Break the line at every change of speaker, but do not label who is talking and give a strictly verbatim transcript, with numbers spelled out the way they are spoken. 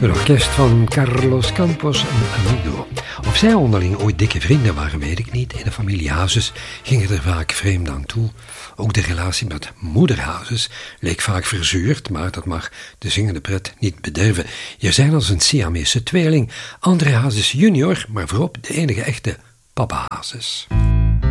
Een orkest van Carlos Campos en Amigo. Of zij onderling ooit dikke vrienden waren, weet ik niet. In de familie Hazes ging het er vaak vreemd aan toe. Ook de relatie met moeder Hazes leek vaak verzuurd, maar dat mag de zingende pret niet bederven. Je zijn als een Siamese tweeling, André Hazes junior, maar voorop de enige echte papa Hazes.